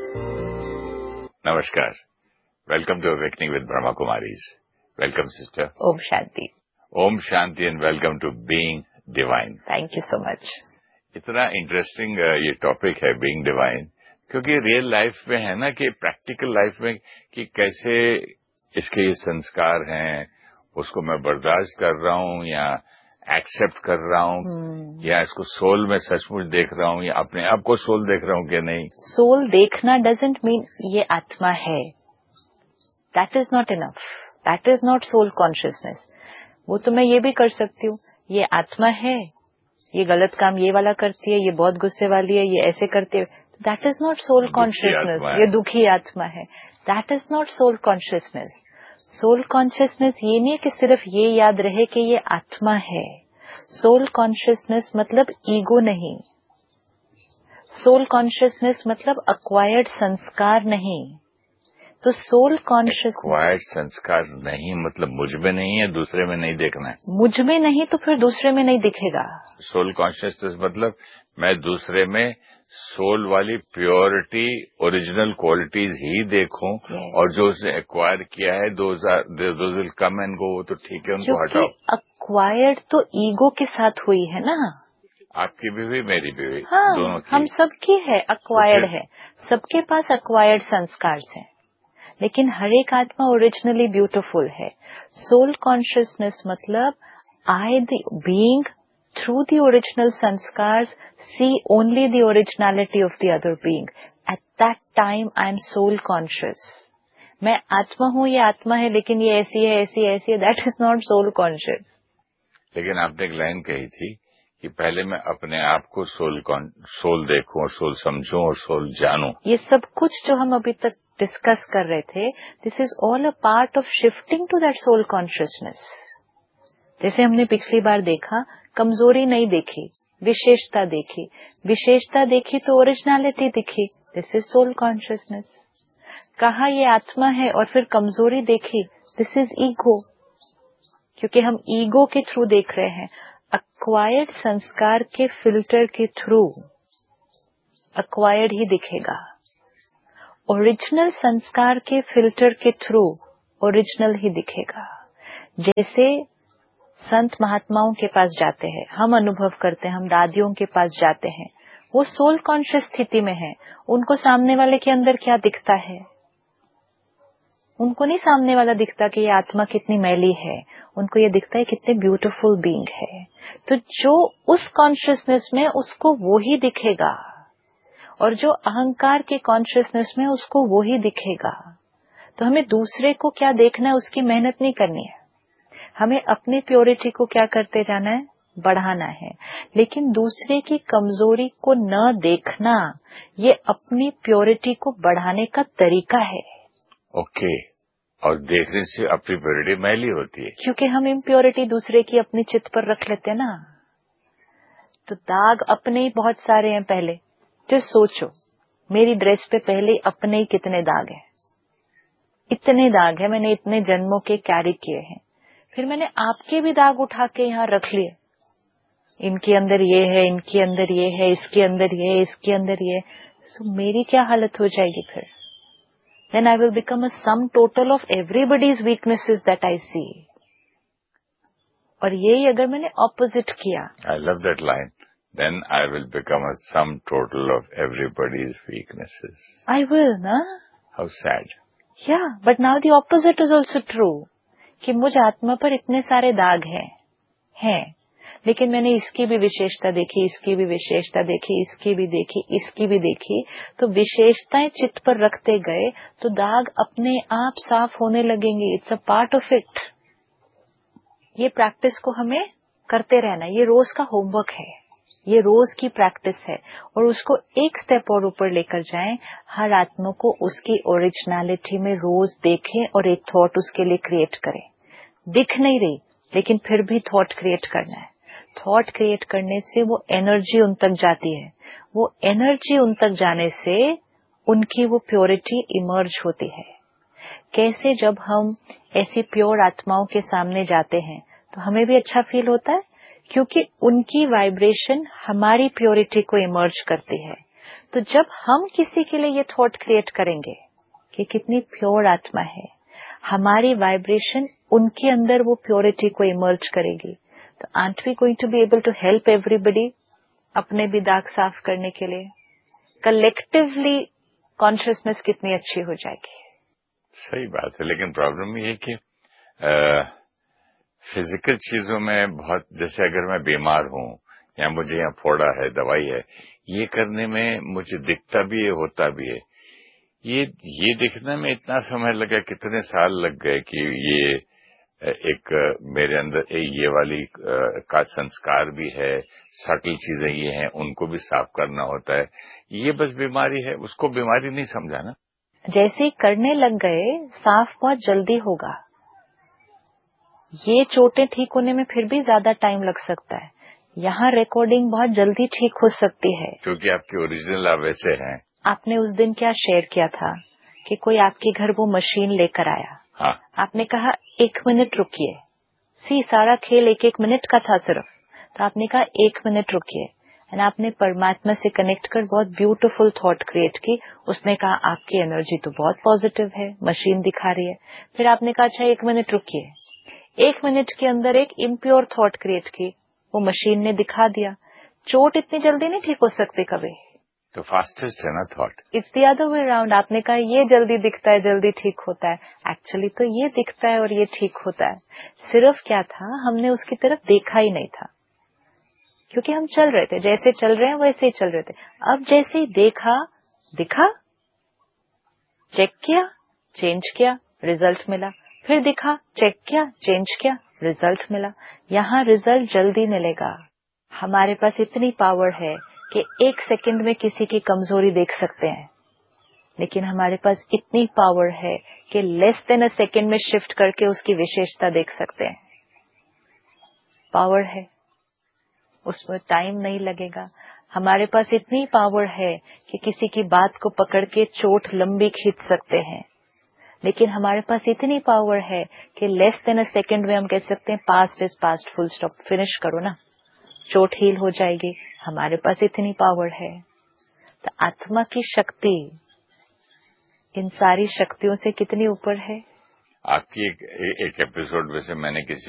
Namaskar. Welcome to Awakening with Brahma Kumaris. Welcome, sister. Om Shanti. Om Shanti and welcome to Being Divine. Thank you so much. इतना interesting ये topic है being divine, क्योंकि real life में है ना कि practical life में कि कैसे इसके ये संस्कार हैं, उसको मैं बर्दाश्त कर रहा हूँ या एक्सेप्ट कर रहा हूँ या इसको सोल में सचमुच देख रहा हूँ या अपने आप को सोल देख रहा हूँ कि नहीं. सोल देखना डजंट मीन ये आत्मा है. That is not enough. That is not soul consciousness. वो तो मैं ये भी कर सकती हूँ, ये आत्मा है, ये गलत काम ये वाला करती है, ये बहुत गुस्से वाली है, ये ऐसे करती है. That is not soul consciousness. ये दुखी आत्मा है. That is not soul consciousness. Soul consciousness ये नहीं है कि सिर्फ ये याद रहे कि ये आत्मा है. सोल कॉन्शियसनेस मतलब ईगो नहीं. सोल कॉन्शियसनेस मतलब अक्वायर्ड संस्कार नहीं. तो सोल कॉन्शियस एक्वायर्ड संस्कार नहीं मतलब मुझ में नहीं है, दूसरे में नहीं देखना है. मुझ में नहीं तो फिर दूसरे में नहीं दिखेगा. सोल कॉन्शियसनेस मतलब मैं दूसरे में सोल वाली प्योरिटी, ओरिजिनल क्वालिटीज ही देखूं. और जो उसने एक्वायर किया है those will come and go, तो ठीक है, उनको हटाओ. एक्वायर्ड तो ईगो के साथ हुई है ना. आपकी भी हुई, मेरी भी हुई. हाँ, दोनों की. हम सबकी है, एक्वायर्ड है. सबके पास एक्वायर्ड संस्कार हैं, लेकिन हर एक आत्मा ओरिजिनली ब्यूटीफुल है. सोल कॉन्शियसनेस मतलब I the being through the original sanskars see only the originality of the other being. At that time I am soul conscious. मैं आत्मा हूँ, ये आत्मा है, लेकिन ये ऐसी है, ऐसी है, ऐसी है. That is not soul conscious. लेकिन आपने एक लाइन कही थी कि पहले मैं अपने आप को सोल देखूं और सोल समझूं और सोल जानूं. ये सब कुछ जो हम अभी तक डिस्कस कर रहे थे, this is all a part of shifting to that soul consciousness. जैसे हमने पिछली बार देखा, कमजोरी नहीं देखी, विशेषता देखी. विशेषता देखी तो ओरिजिनलिटी दिखी. This is soul consciousness. कहा ये आत्मा है और फिर कमजोरी देखी. दिस इज ईगो, क्योंकि हम ईगो के थ्रू देख रहे हैं. एक्वायर्ड संस्कार के फिल्टर के थ्रू एक्वायर्ड ही दिखेगा. ओरिजिनल संस्कार के फिल्टर के थ्रू ओरिजिनल ही दिखेगा. जैसे संत महात्माओं के पास जाते हैं, हम अनुभव करते हैं, हम दादियों के पास जाते हैं, वो सोल कॉन्शियस स्थिति में है. उनको सामने वाले के अंदर क्या दिखता है? उनको नहीं सामने वाला दिखता कि ये आत्मा कितनी मैली है. उनको ये दिखता है कितने ब्यूटीफुल बीइंग है. तो जो उस कॉन्शियसनेस में, उसको वो ही दिखेगा, और जो अहंकार के कॉन्शियसनेस में, उसको वो ही दिखेगा. तो हमें दूसरे को क्या देखना है उसकी मेहनत नहीं करनी है. हमें अपनी प्योरिटी को क्या करते जाना है? बढ़ाना है. लेकिन दूसरे की कमजोरी को न देखना, ये अपनी प्योरिटी को बढ़ाने का तरीका है. ओके. और देखने से अपनी प्योरिटी मैली होती है, क्योंकि हम इम्प्योरिटी दूसरे की अपनी चित्त पर रख लेते हैं ना. तो दाग अपने ही बहुत सारे हैं. पहले जो सोचो, मेरी ड्रेस पे पहले अपने ही कितने दाग हैं. इतने दाग है, मैंने इतने जन्मों के कैरी किए हैं. फिर मैंने आपके भी दाग उठा के यहाँ रख लिए. इनके अंदर ये है, इनके अंदर ये है, इसके अंदर ये है, इसके अंदर ये है. तो मेरी क्या हालत हो जाएगी फिर? Then I will become a sum total of everybody's weaknesses that I see. और यही अगर मैंने opposite किया, I love that line. Then I will become a sum total of everybody's weaknesses. I will, na? How sad. Yeah, but now the opposite is also true. कि मुझ आत्मा पर इतने सारे दाग हैं, लेकिन मैंने इसकी भी विशेषता देखी, इसकी भी विशेषता देखी, इसकी भी देखी, इसकी भी देखी. तो विशेषताएं चित्त पर रखते गए तो दाग अपने आप साफ होने लगेंगे. It's a part of it. ये प्रैक्टिस को हमें करते रहना. ये रोज का होमवर्क है, ये रोज की प्रैक्टिस है. और उसको एक स्टेप और ऊपर लेकर जाएं. हर आत्मा को उसकी ओरिजिनलिटी में रोज देखें और एक थॉट उसके लिए क्रिएट करें. दिख नहीं रही, लेकिन फिर भी थॉट क्रिएट करना है. थॉट क्रिएट करने से वो एनर्जी उन तक जाती है. वो एनर्जी उन तक जाने से उनकी वो प्योरिटी इमर्ज होती है. कैसे? जब हम ऐसी प्योर आत्माओं के सामने जाते हैं तो हमें भी अच्छा फील होता है, क्योंकि उनकी वाइब्रेशन हमारी प्योरिटी को इमर्ज करती है. तो जब हम किसी के लिए ये थॉट क्रिएट करेंगे कि कितनी प्योर आत्मा है, हमारी वाइब्रेशन उनके अंदर वो प्योरिटी को इमर्ज करेगी, तो aren't we going to be able to help everybody अपने भी दाग साफ करने के लिए? कलेक्टिवली कॉन्शियसनेस कितनी अच्छी हो जाएगी। सही बात है, लेकिन प्रॉब्लम ये है कि फिजिकल चीजों में बहुत, जैसे अगर मैं बीमार हूं या मुझे यहाँ फोड़ा है, दवाई है, ये करने में मुझे दिखता भी है, होता भी है। ये दिखने में इतना समय लगा, कितने साल लग गए कि ये एक मेरे अंदर ये वाली का संस्कार भी है, सटल चीजें ये हैं, उनको भी साफ करना होता है। ये बस बीमारी है, उसको बीमारी नहीं समझा ना। जैसे ही करने लग गए, साफ बहुत जल्दी होगा। ये चोटें ठीक होने में फिर भी ज्यादा टाइम लग सकता है। यहाँ रिकॉर्डिंग बहुत जल्दी ठीक हो सकती है, क्योंकि आपके ओरिजिनल आप वैसे हैं। आपने उस दिन क्या शेयर किया था कि कोई आपके घर वो मशीन लेकर आया। हाँ, आपने कहा 1 मिनट रुकिए। सारा खेल 1-1 मिनट का था सिर्फ, तो आपने कहा 1 मिनट रुकिए, एंड आपने परमात्मा से कनेक्ट कर बहुत ब्यूटीफुल थॉट क्रिएट की। उसने कहा आपकी एनर्जी तो बहुत पॉजिटिव है, मशीन दिखा रही है। फिर आपने कहा अच्छा 1 मिनट रुकिए। 1 मिनट के अंदर एक इम्प्योर थॉट क्रिएट की, वो मशीन ने दिखा दिया। चोट इतनी जल्दी नहीं ठीक हो सकती कभी। तो फास्टेस्ट है ना thought. It's the other way round. आपने कहा ये जल्दी दिखता है, जल्दी ठीक होता है। एक्चुअली तो ये दिखता है और ये ठीक होता है। सिर्फ क्या था, हमने उसकी तरफ देखा ही नहीं था, क्योंकि हम चल रहे थे, जैसे चल रहे हैं वैसे ही चल रहे थे। अब जैसे ही देखा, दिखा, चेक किया, चेंज किया, रिजल्ट मिला। फिर दिखा, चेक किया, चेंज किया, रिजल्ट मिला। यहाँ रिजल्ट जल्दी मिलेगा। हमारे पास इतनी पावर है कि 1 सेकंड में किसी की कमजोरी देख सकते हैं, लेकिन हमारे पास इतनी पावर है कि लेस देन अ सेकंड में शिफ्ट करके उसकी विशेषता देख सकते हैं। पावर है, उसमें टाइम नहीं लगेगा। हमारे पास इतनी पावर है कि किसी की बात को पकड़ के चोट लंबी खींच सकते हैं, लेकिन हमारे पास इतनी पावर है कि लेस देन अ सेकंड में हम कह सकते हैं past is past, full stop, finish करो ना, चोट हील हो जाएगी। हमारे पास इतनी पावर है। तो आत्मा की शक्ति इन सारी शक्तियों से कितनी ऊपर है। आपकी एक एपिसोड में से मैंने किसी